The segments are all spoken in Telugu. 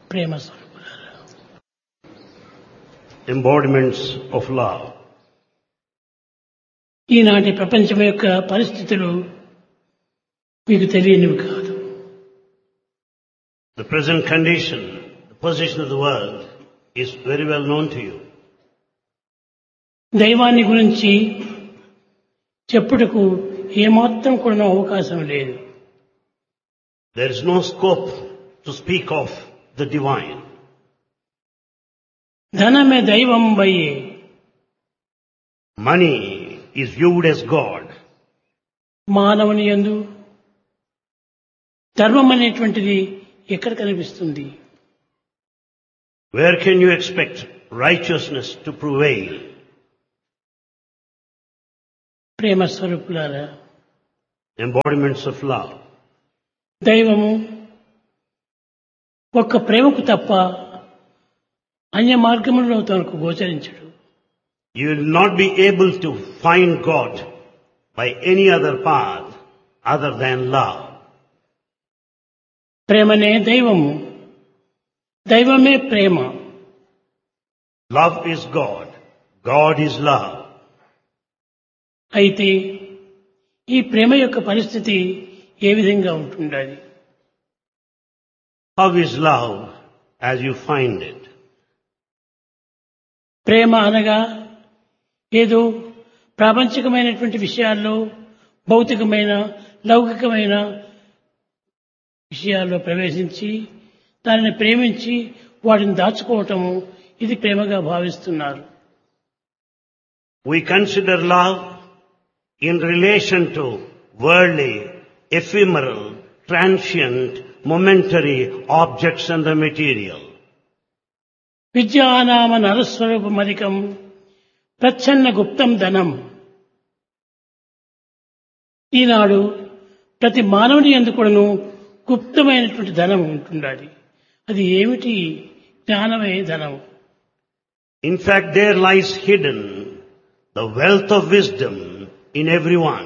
ప్రేమ స్వరూపులారా, embodiments of love. ఈనాటి ప్రపంచం యొక్క పరిస్థితులు మీకు తెలియనివి కాదు. The present condition, the position of the world is very well known to you. దైవాన్ని గురించి చెప్పుటకు ఏమాత్రం కూడా అవకాశం లేదు. There is no scope to speak of the divine. ధనమే దైవం వయ్యే, Money is viewed as God. మానవుని యందు ధర్మం అనేటువంటిది ఎక్కడ కనిపిస్తుంది? Where can you expect righteousness to prevail? ప్రేమ స్వరూపులారా, Embodiments of love. దైవము ఒక్క ప్రేమకు తప్ప అన్య మార్గములలో తనకు గోచరించడు. You will not be able to find God by any other path other than love. ప్రేమనే దైవము, దైవమే ప్రేమ. Love is God. God is love. అయితే ఈ ప్రేమ యొక్క పరిస్థితి ఏ విధంగా ఉంటుండాలి? How is love as you find it? ప్రేమ అనగా ఏదో ప్రాపంచికమైనటువంటి విషయాల్లో, భౌతికమైన లౌకికమైన విషయాల్లో ప్రవేశించి దానిని ప్రేమించి వాటిని దాచుకోవటము, ఇది ప్రేమగా భావిస్తున్నారు. We consider love in relation to worldly, ephemeral, transient, momentary objects and the material. విద్యానామ నరస్వరూపమధికం ప్రచ్ఛన్న గుప్తం ధనం. ఈనాడు ప్రతి మానవుని యందు కూడాను గుప్తమైనటువంటి ధనం ఉంటుండాలి. అది ఏమిటి? జ్ఞానమే ధనం. In fact, there lies hidden the wealth of wisdom in everyone.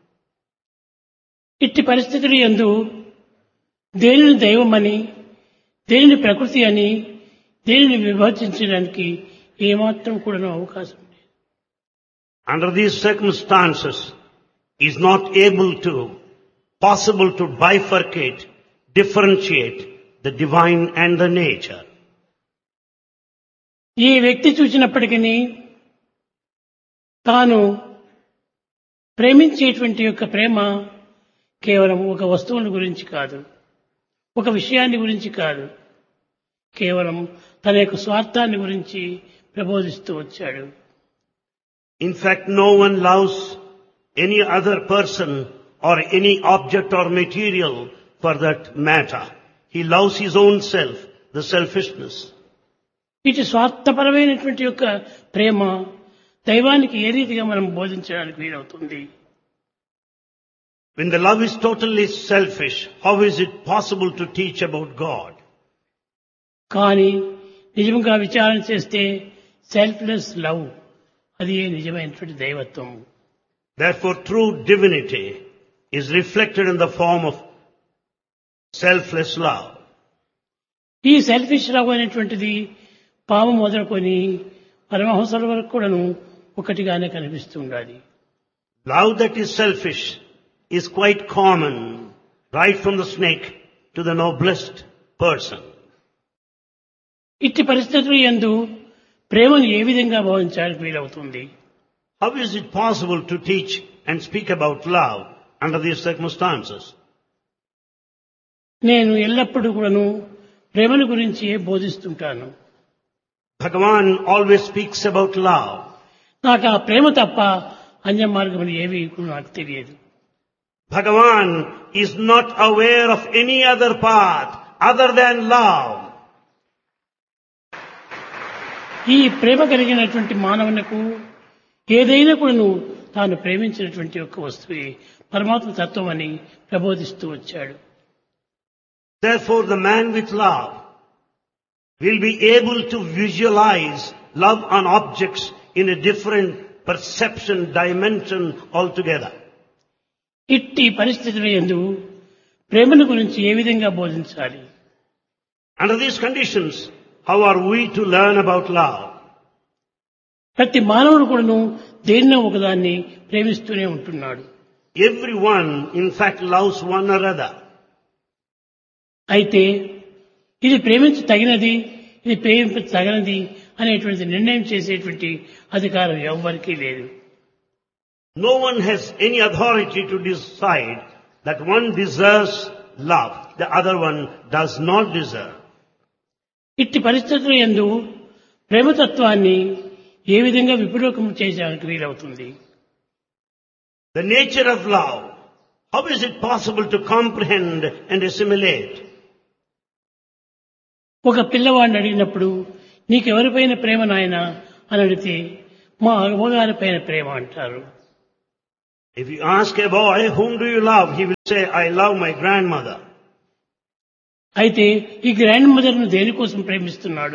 ఇట్టి పరిస్థితులు యందు దేనిని దైవమని, దేనిని ప్రకృతి అని, దేనిని విభజించడానికి ఏమాత్రం కూడా అవకాశం లేదు. Under these circumstances, is not possible to bifurcate, differentiate the divine and the nature. ఈ వ్యక్తి చూసినప్పటికీ తాను ప్రేమించేటువంటి యొక్క ప్రేమ కేవలం ఒక వస్తువుల గురించి కాదు, ఒక విషయాన్ని గురించి కాదు, కేవలం తన యొక్క స్వార్థాన్ని గురించి ప్రబోధిస్తూ వచ్చాడు. In fact, no one loves any other person or any object or material for that matter. He loves his own self, the selfishness. ఇటు స్వార్థపరమైనటువంటి యొక్క ప్రేమ దైవానికి ఏ రీతిగా మనం బోధించడానికి వీలవుతుంది? When the love is totally selfish, how is it possible to teach about God? కానీ నిజంగా విచారణ చేస్తే సెల్ఫ్లెస్ లవ్, అది నిజమైనటువంటి దైవత్వం. Therefore, true divinity is reflected in the form of selfless love. ఈ సెల్ఫిష్ లవ్ అనేటువంటిది పాము మొదలుకొని పరమహంసల వరకు కూడాను ఒకటిగానే కనిపిస్తూ ఉండాలి. Love that is selfish is quite common, right from the snake to the noblest person. ఇట్టి పరిస్థితులు యందు ప్రేమను ఏ విధంగా భావించడానికి వీలవుతుంది? How is it possible to teach and speak about love under these circumstances? నేను ఎల్లప్పుడూ కూడాను ప్రేమను గురించి బోధిస్తుంటాను. Bhagavan always speaks about love. నాకు ఆ ప్రేమ తప్ప అన్య మార్గములు ఏవి కూడా నాకు తెలియదు. Bhagavan is not aware of any other path other than love. ఈ ప్రేమ కలిగినటువంటి మానవునకు ఏదైనా కూడా తాను ప్రేమించినటువంటి యొక్క వస్తువే పరమాత్మ తత్వం అని ప్రబోధిస్తూ వచ్చాడు. Therefore, the man with love will be able to visualize love on objects in a different perception dimension altogether. ఇట్టి పరిస్థితుల యందు ప్రేమను గురించి ఏ విధంగా బోధించాలి? Under these conditions, how are we to learn about love? ప్రతి మానవుడు కూడాను దేన్నో ఒకదాన్ని ప్రేమిస్తూనే ఉంటున్నాడు. Everyone, in fact, loves one another. అయితే ఇది ప్రేమించ తగినది, ఇది ప్రేమించ తగనది అనేటువంటి నిర్ణయం చేసేటువంటి అధికారం ఎవ్వరికీ లేదు. No one has any authority to decide that one deserves love, the other one does not deserve. ఇట్టి పరిస్థితుల యందు ప్రేమతత్వాన్ని ఏ విధంగా విపరీతం చేయడానికి వీలవుతుంది? The nature of love, how is it possible to comprehend and assimilate? ఒక పిల్లవాడిని అడిగినప్పుడు నీకెవరిపైన ప్రేమ నాయనా అని అడిగితే మా అమ్మగారిపైన ప్రేమ అంటారు. If you ask a boy, whom do you love? He will say, I love my grandmother. అయితే ఈ గ్రాండ్ మదర్ను దేనికోసం ప్రేమిస్తున్నాడు?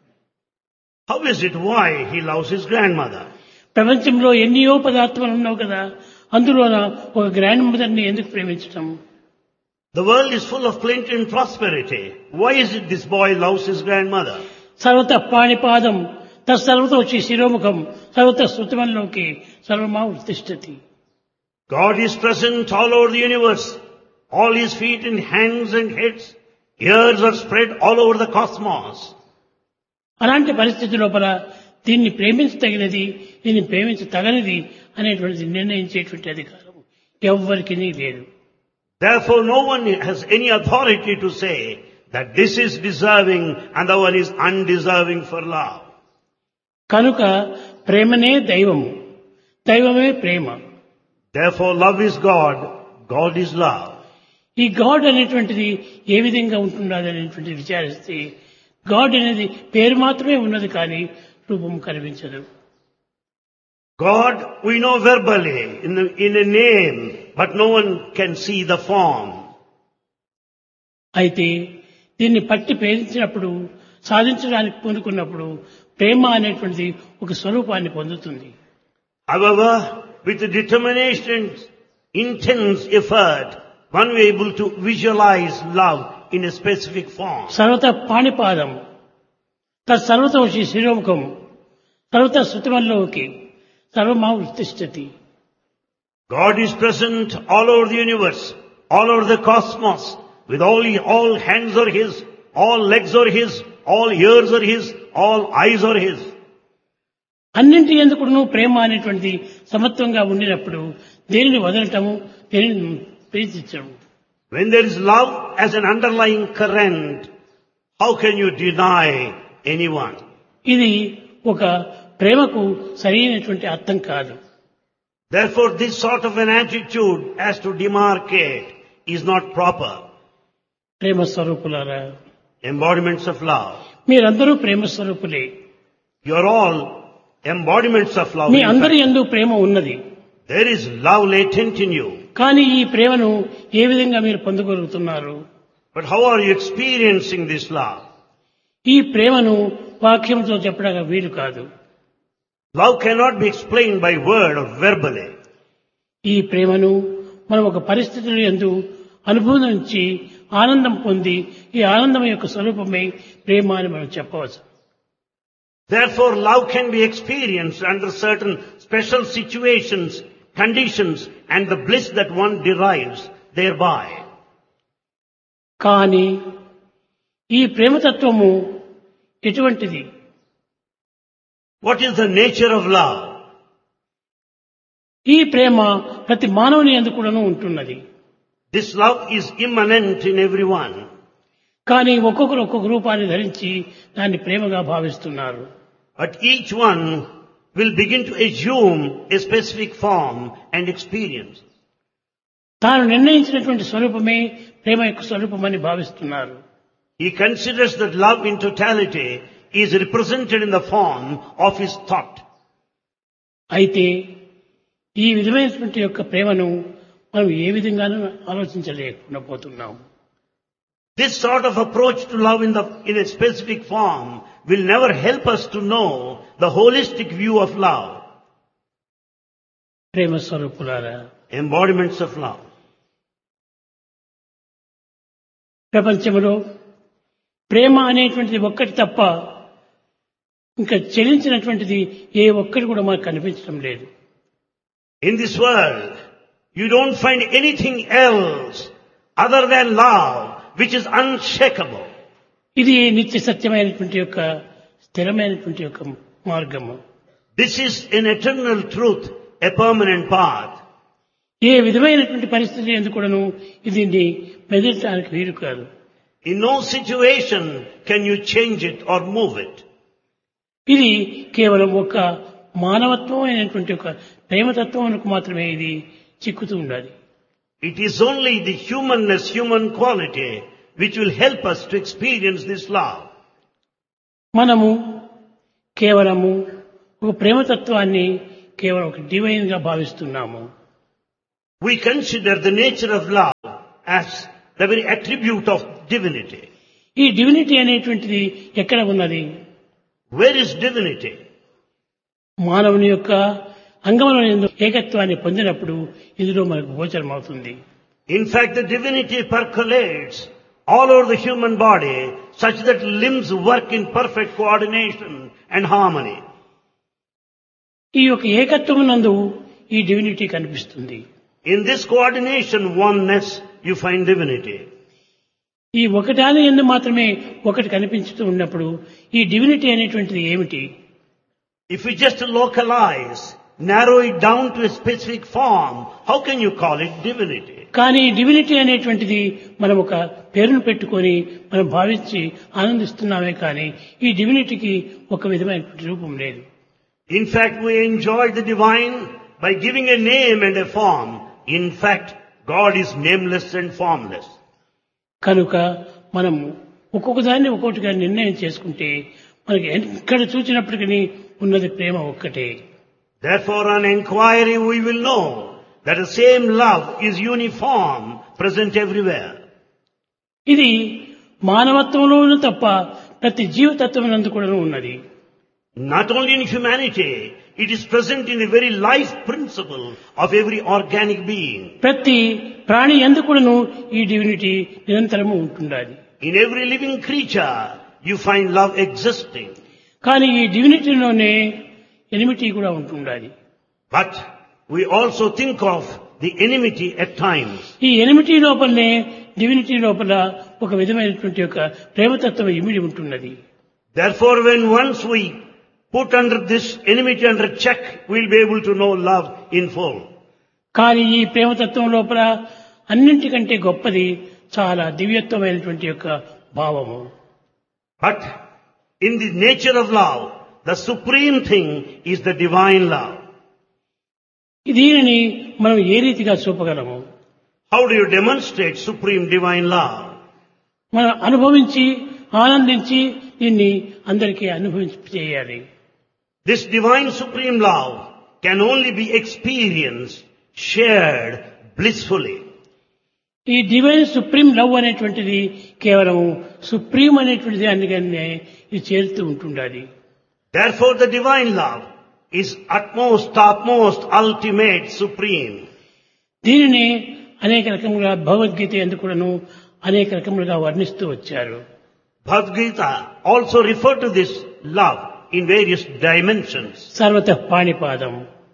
How is it why he loves his grandmother? ప్రపంచంలో ఎన్నో పదార్థాలు ఉన్నావు కదా, అందులోన ఒక గ్రాండ్ మదర్ని ఎందుకు ప్రేమించటం? The world is full of plenty and prosperity. Why is it this boy loves his grandmother? సర్వత పాణిపాదం తత్సర్వత వచ్చి శిరోముఖం సర్వత శృతిమల్లోకి సర్వమా ఉత్తిష్టతి. God is present all over the universe. All his feet and hands and heads, ears are spread all over the cosmos. అలాంటి పరిస్థితి లోపల దీన్ని ప్రేమించదగినది, దీన్ని ప్రేమించతగనిది అనేటువంటి నిర్ణయించేటువంటి అధికారం ఎవ్వరికీ లేదు. Therefore, no one has any authority to say that this is deserving and the one is undeserving for love. కనుక ప్రేమనే దైవము, దైవమే ప్రేమ. Therefore, love is God, God is love. ఈ గాడ్ అనేటువంటిది ఏ విధంగా ఉంటున్నది అనేటువంటి విచారిస్తే గాడ్ అనేది పేరు మాత్రమే ఉన్నది కానీ రూపం కనిపించదు. God we know verbally in a name, but no one can see the form. అయితే దీన్ని పట్టి ప్రేమించినప్పుడు, సాధించడానికి పొందుకున్నప్పుడు ప్రేమ అనేటువంటిది ఒక స్వరూపాన్ని పొందుతుంది. However, with determination, intense effort, one will be able to visualize love in a specific form. సర్వత పాణిపాదం తత్సర్వత వచ్చి శిరోముఖం సర్వత శృతిమల్లోకి సర్వమా ఉత్తిష్టతి. God is present all over the universe, all over the cosmos, with all hands are His, all legs are His, all ears are His, all eyes are His. అన్నింటి ఎందుకును ప్రేమ అనేటువంటిది సమత్వంగా ఉండినప్పుడు దేనిని వదలటము, దేనిని ప్రీతించడం. When there is love as an underlying current, how can you deny anyone? ఇది ఒక ప్రేమకు సరైనటువంటి అర్థం కాదు. Therefore, this sort of an attitude as to demarcate is not proper. ప్రేమ స్వరూపులారా, Embodiments of love. మీరందరూ ప్రేమ స్వరూపులే. You are all embodiments of love. మీ అందరి యందు ప్రేమ ఉన్నది. There is love latent in you. కానీ ఈ ప్రేమను ఏ విధంగా మీరు పొందగలుగుతున్నారు? But how are you experiencing this love? ఈ ప్రేమను వాక్యంతో చెప్పడానికి వీలు కాదు. Love cannot be explained by word or verbally. ఈ ప్రేమను మనం ఒక పరిస్థితుల యందు అనుభవించి ఆనందం పొంది ఈ ఆనందం యొక్క స్వరూపమే ప్రేమ అని మనం చెప్పవచ్చు. Therefore, love can be experienced under certain special situations, conditions, and the bliss that one derives thereby. కానీ ఈ ప్రేమతత్వము ఎటువంటిది? What is the nature of love? ఈ ప్రేమ ప్రతి మానవుని యందు కూడాను ఉంటున్నది. This love is immanent in everyone. కానీ ఒక్కొక్కరు ఒక్కొక్క రూపాన్ని ధరించి దాన్ని ప్రేమగా భావిస్తున్నారు. But each one will begin to assume a specific form and experience. తాను నిర్ణయించినటువంటి స్వరూపమే ప్రేమ యొక్క స్వరూపమని భావిస్తున్నారు. He considers that love in totality is represented in the form of his thought. అయితే ఈ విధమైనటువంటి యొక్క ప్రేమను మనం ఏ విధంగానూ ఆలోచించలేకుండా పోతున్నాం. This sort of approach to love in a specific form will never help us to know the holistic view of love. ప్రేమ స్వరూపులారా, Embodiments of love. ప్రపంచంలో ప్రేమ అనేటువంటిది ఒక్కటి తప్ప ఇంకా చెలించినటువంటిది ఏ ఒక్కటి కూడా మనకు కనిపించడం లేదు. In this world, you don't find anything else other than love, which is unshakable. ఇది నిత్య సత్యమైనటువంటి యొక్క స్థిరమైనటువంటి యొక్క మార్గము. This is an eternal truth, a permanent path. ఏ విధమైనటువంటి పరిస్థితి ఎందుకు కూడాను ఇది మెదలటానికి వీలు కాదు. In no situation can you change it or move it. ఇది కేవలం ఒక మానవత్వం అయినటువంటి ఒక ప్రేమతత్వానికి మాత్రమే ఇది చిక్కుతూ ఉండాలి. It is only the humanness, human quality, which will help us to experience this love. మనము కేవలము ఒక ప్రేమతత్వాన్ని కేవలం ఒక డివైన్ గా భావిస్తున్నాము. We consider the nature of love as the very attribute of divinity. ఈ డివినిటీ అనేటువంటిది ఎక్కడ ఉన్నది? Where is divinity? మానవుని యొక్క అంగముల యందు ఏకత్వాన్ని పొందినప్పుడు ఇందులో మనకు గోచరం అవుతుంది. In fact, the divinity percolates all over the human body such that limbs work in perfect coordination and harmony. ఈ యొక్క ఏకత్వమునందు ఈ డివినిటీ కనిపిస్తుంది. In this coordination, oneness, you find divinity. ఈ ఒకటాని యందు మాత్రమే ఒకటి కనిపించుతూ ఉన్నప్పుడు ఈ డివినిటీ అనేటువంటిది ఏమిటి? If you just localize, narrow it down to a specific form, how can you call it divinity? కానీ డివినిటీ అనేటువంటిది మనం ఒక పేరును పెట్టుకొని మనం భావించి ఆనందిస్తున్నామే కానీ ఈ డివినిటీకి ఒక విధమైనటువంటి రూపం లేదు. In fact, we enjoy the divine by giving a name and a form. In fact, God is nameless and formless. కనుక మనము ఒక్కొక్క దాన్ని ఒక్కొక్కటిగా నిర్ణయం చేసుకుంటే మనకి ఎక్కడ చూసినప్పటికీ ఉన్నది ప్రేమ ఒక్కటే. Therefore, on inquiry, we will know that the same love is uniform, present everywhere. ఇది మానవత్వంలోనూ తప్ప ప్రతి జీవతత్వమునందు కూడా ఉన్నది. Not only in humanity, it is present in the very life principle of every organic being. ప్రతి ప్రాణి యందు కూడాను ఈ డివినిటీ నిరంతరము ఉంటుండాలి. In every living creature, you find love existing. కానీ ఈ డివినిటీలోనే ఎనిమిటీ కూడా ఉంటుండాలి. But we also think of the enmity at times. ఈ ఎనిమిటీ లోపలనే డివినిటీ లోపల ఒక విధమైనటువంటి యొక్క ప్రేమతత్వం ఇమిడి ఉంటున్నది. Therefore, when once we put under this enmity under check, we'll be able to know love in full. కానీ ఈ ప్రేమతత్వం లోపల అన్నింటికంటే గొప్పది చాలా దివ్యత్వమైనటువంటి యొక్క భావము. But in the nature of love, the supreme thing is the divine love. దీనిని మనం ఏ రీతిగా చూపగలము? How do you demonstrate supreme divine love? మనం అనుభవించి ఆనందించి దీన్ని అందరికీ అనుభవించి చేయాలి. This divine supreme love can only be experienced, shared blissfully. ఈ డివైన్ సుప్రీం లవ్ అనేటువంటిది కేవలం సుప్రీం అనేటువంటిది అందుకనే ఇది చేరుతూ ఉంటుండాలి. Therefore, the divine love is utmost, topmost, ultimate, supreme. దీనిని అనేక రకములుగా భగవద్గీత ఎందుకు కూడాను అనేక రకములుగా వర్ణిస్తూ వచ్చారు. Bhagavad Gita also referred to this love in various dimensions. సర్వతః పాణిపాదం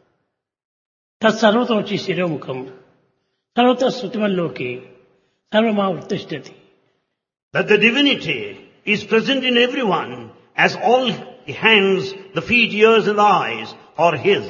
తత్సర్వతోచి శిరోముఖం సర్వతః శృతిమల్లోకి సర్వమా ఉత్తిష్టతి. That the divinity is present in everyone as all the hands, the feet, ears and the eyes are His.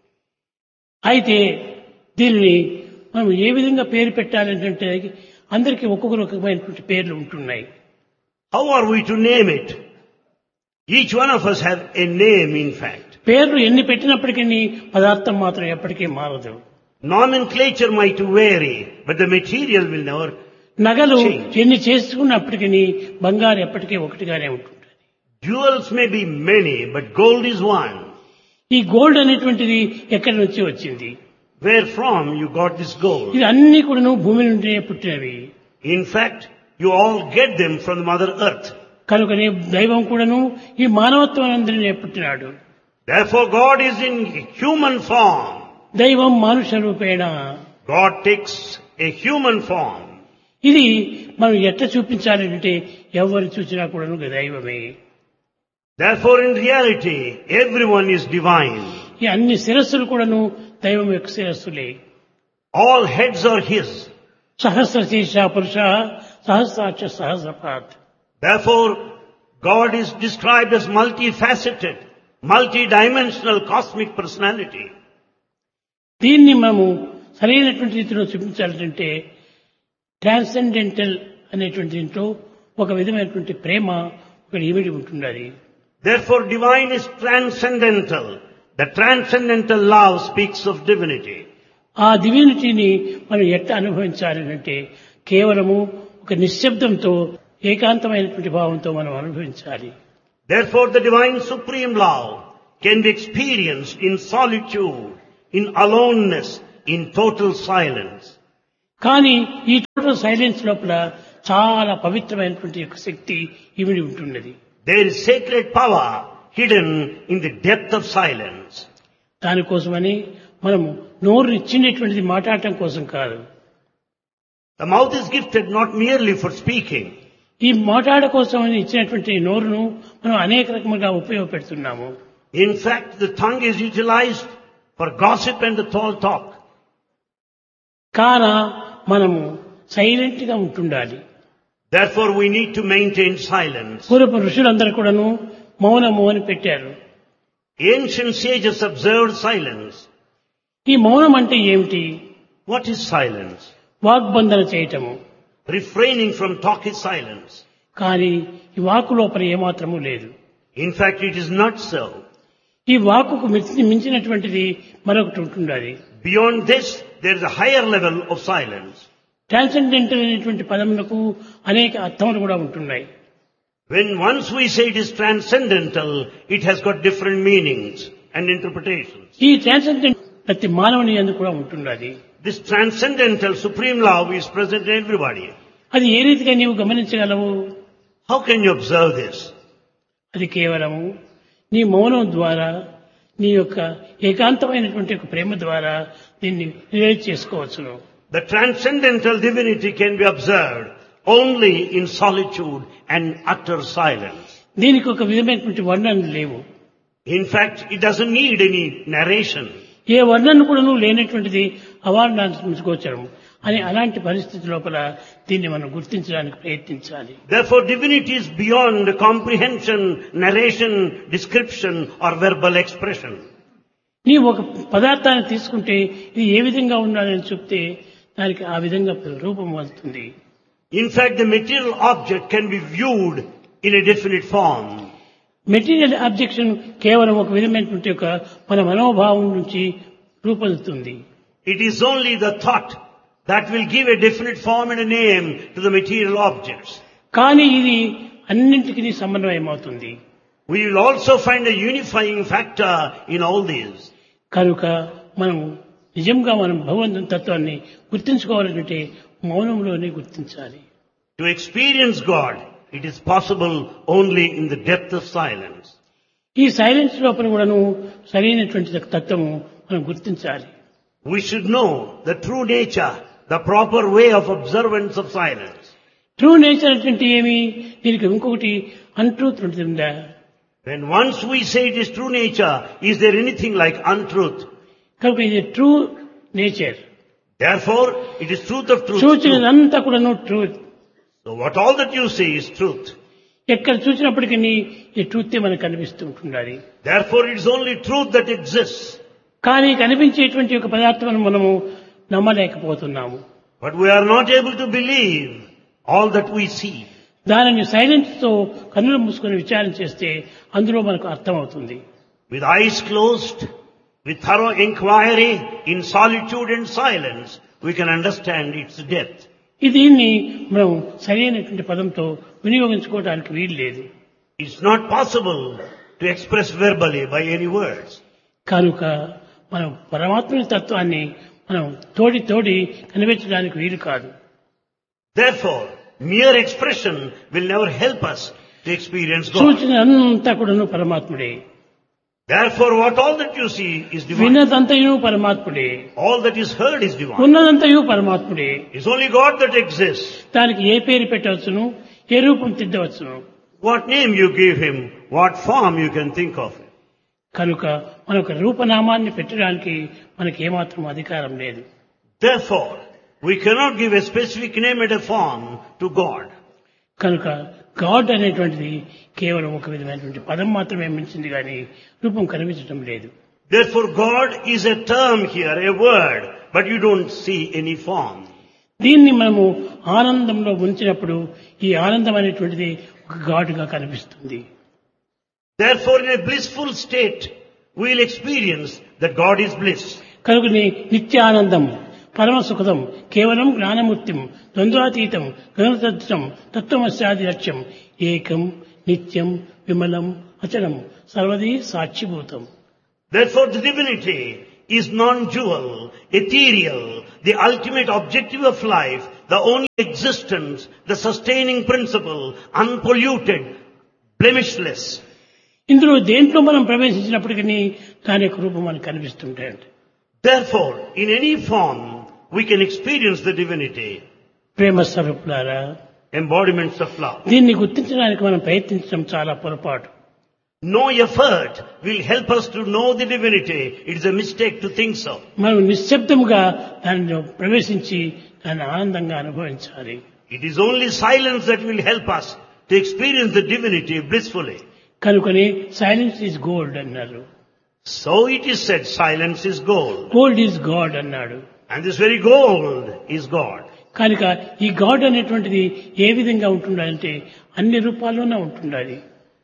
అయితే దీనిని మనం ఏ విధంగా పేరు పెట్టాలంటే అందరికీ ఒక్కొక్క రకమైనటువంటి పేర్లు ఉంటున్నాయి. How are we to name it? Each one of us have a name, in fact. పేర్లు ఎన్ని పెట్టినప్పటికీ పదార్థం మాత్రం ఎప్పటికీ మారదు. Nomenclature might vary, but the material will never నగలు change. ఎన్ని చేసుకున్నప్పటికీ బంగారు ఎప్పటికీ ఒకటిగానే ఉంటుంది. Jewels may be many, but gold is one. ఈ గోల్డ్ అనేటువంటిది ఎక్కడి నుంచి వచ్చింది? Where from you got this gold? ఇది అన్ని కూడా భూమి నుండి పుట్టినవి. In fact, you all get them from the Mother Earth. కనుకనే దైవం కూడాను ఈ మానవత్వానందరినీ పుట్టినాడు. Therefore, God is in human form. దైవం మానుష రూపేణ. God takes a human form. ఇది మనం ఎట్లా చూపించాలి అంటే ఎవరు చూసినా కూడా దైవమే. Therefore, in reality, everyone is divine. ఈ అన్ని శిరస్సులు కూడాను దైవం యొక్క శిరస్సులే. All heads are His. సహస్రశీర్ష పురుష సహస్రాక్ష సహస్రపాత్. Therefore, God is described as multifaceted, multidimensional cosmic personality. దీన్ని మనము సరైనటువంటి రీతిలో చూపించాలంటే ట్రాన్సెండెంటల్ అనేటువంటి దీంట్లో ఒక విధమైనటువంటి ప్రేమ ఒక ఇమిడి ఉంటున్నది. Therefore, divine is transcendental. The transcendental love speaks of divinity. ఆ డివినిటీని మనం ఎట్లా అనుభవించాలి అంటే కేవలము ఒక నిశ్శబ్దంతో ఏకాంతమైనటువంటి భావంతో మనం అనుభవించాలి. Therefore, the divine supreme love can be experienced in solitude, in aloneness, in total silence. కానీ ఈ టోటల్ సైలెన్స్ లోపల చాలా పవిత్రమైనటువంటి యొక్క శక్తి ఇమిడి ఉంటున్నది. There is sacred power hidden in the depth of silence. దానికోసమని మనము నోరు ఇచ్చినటువంటిది మాట్లాడటం కోసం కాదు. The mouth is gifted not merely for speaking. ఈ మాట్లాడ కోసం ఇచ్చినటువంటి నోరును మనం అనేక రకములుగా ఉపయోగపెడుతున్నాము. In fact, the tongue is utilized for gossip and the tall talk. కాన మనము సైలెంట్ గా ఉంటుండాలి. Therefore, we need to maintain silence. పూర్వపు ఋషులందరూ కూడాను మౌనము అని పెట్టారు. Ancient sages observed silence. ఈ మౌనం అంటే ఏమిటి? What is silence? వాగ్బంధన చేయటము. Refraining from talk is silence. కానీ ఈ వాక్కు లోపల ఏమాత్రము లేదు. In fact, it is not so. ఈ వాక్కుకు మించినటువంటిది మరొకటి ఉంటుండాలి. Beyond this, there is a higher level of silence. Transcendental అనేటువంటి పదములకు అనేక అర్థములు కూడా ఉంటున్నాయి. When once we say it is transcendental, it has got different meanings and interpretations. ఈ ట్రాన్సెండెంట్ ప్రతి మానవుని యందు కూడా ఉంటున్నది. This transcendental supreme love is present in everybody. అది ఏ రీతిగా నీవు గమనించగలవు? How can you observe this? అది కేవలము నీ మౌనం ద్వారా నీ యొక్క ఏకాంతమైనటువంటి ఒక ప్రేమ ద్వారా దీన్ని రిలేట్ చేసుకోవచ్చును. The transcendental divinity can be observed only in solitude and utter silence. దీనికి ఒక విధమైనటువంటి వర్ణనలు లేవు. In fact, it doesn't need any narration. ఏ వర్ణన కూడా లేనటువంటిది అవార్ణాంశగోచరము అని అలాంటి పరిస్థితి లోపల దీన్ని మనం గుర్తించడానికి ప్రయత్నించాలి. Therefore, divinity is beyond comprehension, narration, description or verbal expression. నీ ఒక పదార్థాన్ని తీసుకుంటే ఇది ఏ విధంగా ఉండాలని చెప్తే దానికి ఆ విధంగా రూపం వస్తుంది. In fact, the material object can be viewed in a definite form. Material objection కేవలం ఒక విధమైనటువంటి ఒక మన మనోభావం నుంచి రూపొందుతుంది. It is only the thought that will give a definite form and a name to the material objects. కానీ ఇది అన్నింటికీ సమన్వయం అవుతుంది. We will also find a unifying factor in all these. కనుక మనం నిజంగా మనం భగవంతుని తత్వాన్ని గుర్తించుకోవాలంటే మౌనంలోనే గుర్తించాలి. To experience God, it is possible only in the depth of silence. ఈ సైలెన్స్ లోపల కూడాను సరైనటువంటి తత్వము మనం గుర్తించాలి. We should know the true nature, the proper way of observance of silence. True nature అంటే ఏమి? దీనికి ఇంకొకటి అన్ట్రూత్ ఉంటుందా? When once we say it is true nature, is there anything like untruth? కనుక ఇది true nature. Therefore, it is truth of truth. చూచినదంతా కూడాను truth. So what all that you say is truth. ఎక్కడ చూసినప్పటికీ ఈ ట్రూతే మనకు కనిపిస్తూ ఉంటుండాలి. Therefore, it is only truth that exists. కానీ కనిపించేటువంటి ఒక పదార్థం మనము నమ్మలేకపోతున్నాము. But we are not able to believe all that we see. దానిని సైలెన్స్ తో కన్నులు మూసుకొని విచారణ చేస్తే అందులో మనకు అర్థమవుతుంది. With eyes closed, with thorough inquiry, in solitude and silence, we can understand its depth. దీన్ని మనం సరైనటువంటి పదంతో వినియోగించుకోవడానికి వీలు లేదు. It's not possible to express verbally by any words. కనుక మనం పరమాత్మని తత్వాన్ని మనం తోడి కనిపించడానికి వీలు కాదు. Therefore, mere expression will never help us to experience God. సూచన అంతా కూడాను పరమాత్ముడే. Therefore, what all that you see is divine. విన్నదంతయు పరమాత్ముడే, All that is heard is divine. ఉన్నదంతయు పరమాత్ముడే. It's only God that exists. దానికి ఏ పేరు పెట్టవచ్చును, ఏ రూపం తిద్దవచ్చును. What name you give him, what form you can think of it. కనుక మనకు రూపనామాన్ని పెట్టడానికి మనకి ఏమాత్రం అధికారం లేదు. Therefore, we cannot give a specific name and a form to God. కనుక గాడ్ అనేటువంటిది కేవలం ఒక విధమైనటువంటి పదం మాత్రమే మించింది కానీ రూపం కనిపించడం లేదు. Therefore, God is a term here, a word, but you don't see any form. దీన్ని మనము ఆనందంలో ఉంచినప్పుడు ఈ ఆనందం అనేటువంటిది ఒక గాడ్గా కనిపిస్తుంది. Therefore, in a blissful state, we will experience that God is bliss. కనుక నిత్యానందం, పరమ సుఖదం, కేవలం జ్ఞానమూర్తిం, ద్వంద్వాతీతం, గణతత్వం, తత్వమస్యాది లక్ష్యం, ఏకం, నిత్యం, విమలం, అచలం, సర్వదీ సాక్షిభూతం. Therefore, the divinity is non-dual, ethereal, the ultimate objective of life, the only existence, the sustaining principle, unpolluted, blemishless. ఇందులో దేంట్లో మనం ప్రవేశించినప్పటికీ దాని యొక్క రూపం మనకు కనిపిస్తుంటాయండి. Therefore, in any form, we can experience the divinity, ప్రేమ స్వరూపులారా, embodiments of love. దీన్ని గుర్తించడానికి మనం ప్రయత్నించడం చాలా పొరపాటు. No effort will help us to know the divinity. It is a mistake to think so. మనం నిశ్శబ్దముగా దానిలో ప్రవేశించి దాన్ని ఆనందంగా అనుభవించాలి. It is only silence that will help us to experience the divinity blissfully. కనుకనే సైలెన్స్ ఈజ్ గోల్డ్ అన్నారు. So it is said, silence is gold. Gold is God అన్నాడు. And this very gold is God. కనుక ఈ గాడ్ అనేటువంటిది ఏ విధంగా ఉంటుందంటే అన్ని రూపాల్లోనే ఉంటుండాలి.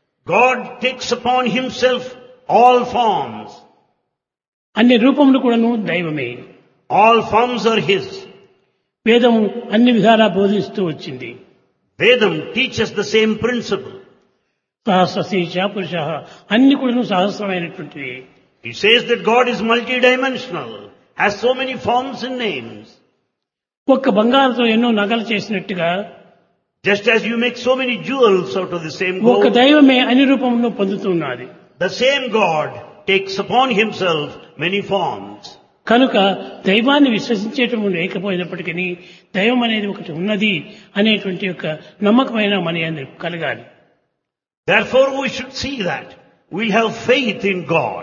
God takes upon himself all forms. అన్ని రూపములు కూడాను దైవమే. All forms are his. వేదము అన్ని విధాలా బోధిస్తూ వచ్చింది. Vedam teaches the same principle. సహస్రశీర్ష పురుష అన్ని కూడాను సహస్రమైనటువంటివి. It says that God is multidimensional, has so many forms and names. ఒక్క బంగారుతో ఎన్నో నగలు చేసినట్టుగా Just as you make so many jewels out of the same ఒక gold, దైవమే అన్ని రూపంలో పొందుతున్నది. the same God takes upon himself many forms. కనుక దైవాన్ని విశ్వసించేటం లేకపోయినప్పటికీ దైవం అనేది ఒకటి ఉన్నది అనేటువంటి యొక్క నమ్మకమైన మన యందు కలగాలి. Therefore we should see that. We have faith in God.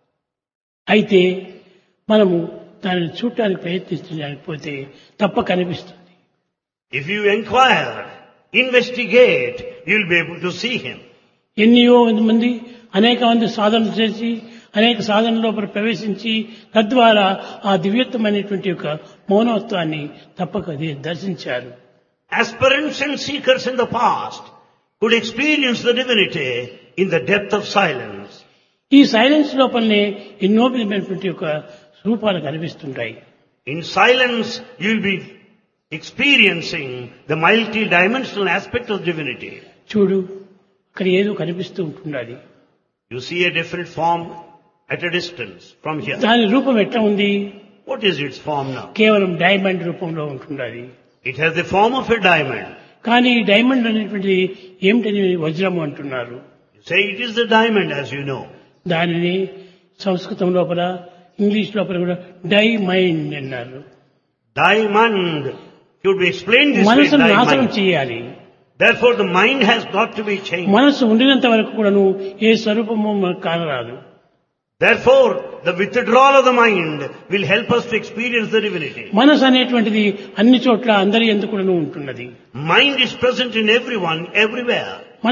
అయితే మనము దానిని చూడటానికి ప్రయత్నించలేకపోతే తప్ప కనిపిస్తుంది. If you inquire, investigate, you'll be able to see him. ఎన్నో మంది అనేక మంది సాధనలు చేసి అనేక సాధన లోపల ప్రవేశించి తద్వారా ఆ దివ్యత్వమైనటువంటి యొక్క మౌనత్వాన్ని తప్పక దర్శించారు. Aspirants and seekers in the past could experience the divinity in the depth of silence. ఈ సైలెన్స్ లోపలనే ఎన్నో విధమైనటువంటి యొక్క రూపాలు కనిపిస్తుంటాయి. In silence, you'll be experiencing the multi-dimensional aspect of divinity. చూడు, అక్కడ ఏదో కనిపిస్తూ ఉంటున్నది. You see a different form at a distance from here. దాని రూపం ఎట్లా ఉంది? What is its form now? కేవలం డైమండ్ రూపంలో ఉంటున్నది. It has the form of a diamond. కానీ ఈ డైమండ్ అనేటువంటిది ఏమిటని వజ్రము అంటున్నారు. You say it is the diamond, as you know. దానిని సంస్కృతం లోపల ఇంగ్లీష్ లోపల కూడా డైమైండ్ అన్నారు. Diamond should be explained this way. మనసును నాశనం Diamond. చేయాలి. Therefore, the mind has got to be changed. మనసు ఉండినంత వరకు కూడాను ఏ స్వరూపము మనకు కానరాదు. Therefore, the withdrawal of the mind will help us to experience the divinity. మనసు అనేటువంటిది అన్ని చోట్ల అందరి యందు కూడాను ఉంటున్నది. Mind is present in everyone, everywhere.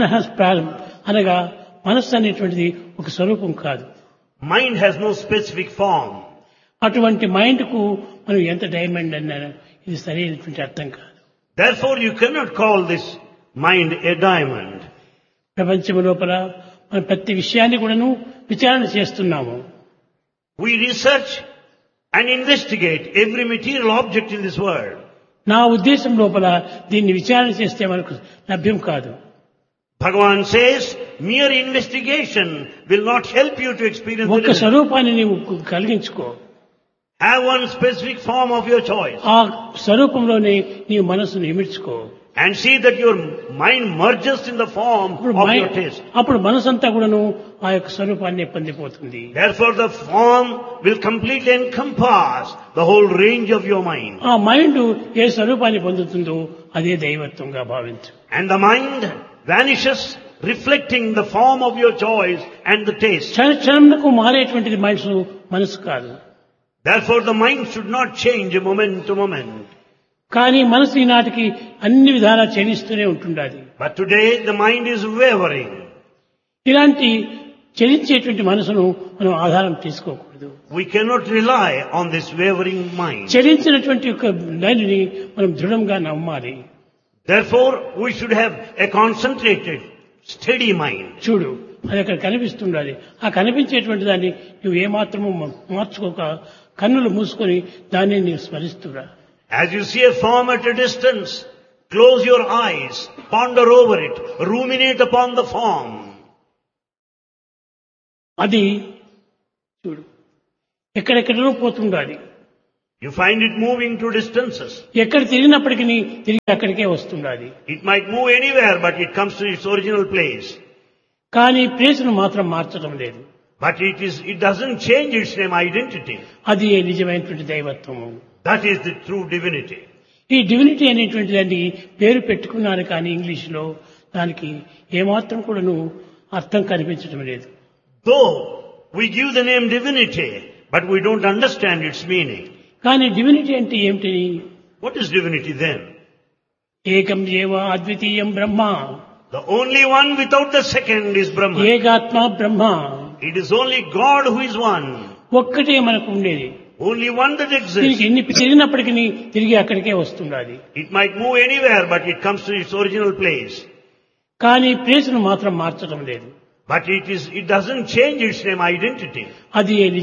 అనగా మనస్సు అనేటువంటిది ఒక స్వరూపం కాదు. Mind has no specific form. అటువంటి మైండ్ కు మనం ఎంత డైమండ్ అన్నా ఇది సరైనటువంటి అర్థం కాదు. Therefore, you cannot call this mind a diamond. ప్రపంచం లోపల మనం ప్రతి విషయాన్ని కూడాను విచారణ చేస్తున్నాము. We research and investigate every material object in this world. నా ఉద్దేశం లోపల దీన్ని విచారణ చేస్తే మనకు లభ్యం కాదు. Bhagavan says, mere investigation will not help you to experience the ఒక్క divinity. స్వరూపాన్ని నీవు కలిగించుకో. Have one specific form of your choice. ఆ స్వరూపంలోనే నీవు మనస్సును ఇమిడ్చుకో. and see that your mind merges in the form of your taste. అప్పుడు మనసంతా కూడాను ఆ యొక్క స్వరూపాన్ని పొందిపోతుంది. Therefore the form will completely encompass the whole range of your mind. ఆ మైండ్ ఏ స్వరూపాన్ని పొందుతుందో అదే దైవత్వంగా భావించు. And the mind vanishes reflecting the form of your choice and the taste. క్షణకు మారేటువంటిది మనసు కాదు. Therefore the mind should not change moment to moment. కానీ మనసు ఈనాటికి అన్ని విధాలా చలిస్తూనే ఉంటుండాలి. But today the mind is wavering. ఇలాంటి చలించేటువంటి మనసును మనం ఆధారం తీసుకోకూడదు. We cannot rely on this wavering mind. చలించినటువంటి ఒక దానిని మనం దృఢంగా నమ్మాలి. Therefore we should have a concentrated, steady mind. చూడు, అది అక్కడ కనిపిస్తుండాలి. ఆ కనిపించేటువంటి దాన్ని నువ్వు ఏమాత్రము మార్చుకోక కన్నులు మూసుకొని దాన్ని నీవు స్మరిస్తురా. As you see a form at a distance, close your eyes, ponder over it, ruminate upon the form. అది చూడు ఎక్కడెక్కడో పోతుండాలి. You find it moving to distances. ఎక్కడ తిరిగినప్పటికీ తిరిగి అక్కడికే వస్తుండాలి. It might move anywhere, but it comes to its original place. కానీ ప్లేసును మాత్రం మార్చడం లేదు. But it doesn't change its name identity. అది నిజమైనటువంటి దైవత్వము. That is the true divinity. ఈ డివినిటీ అనేటువంటి దాన్ని పేరు పెట్టుకున్నారు కానీ ఇంగ్లీష్లో దానికి ఏమాత్రం కూడాను అర్థం కనిపించడం లేదు. Though we give the name divinity, but we don't understand its meaning. కానీ డివినిటీ అంటే ఏమిటి? What is divinity then? ఏకం ఏవ అద్వితీయం బ్రహ్మ. The only one without the second is Brahman. ఏకాత్మ Brahma. It is only God who is one. ఒక్కటే మనకు ఉండేది. Only one that దీనికి exists. ఎన్ని తిరిగినప్పటికీ తిరిగి అక్కడికే వస్తుండాలి. It might move anywhere, but it comes to its original place. కానీ ప్లేసును మాత్రం మార్చడం లేదు. But it doesn't change its name identity. అది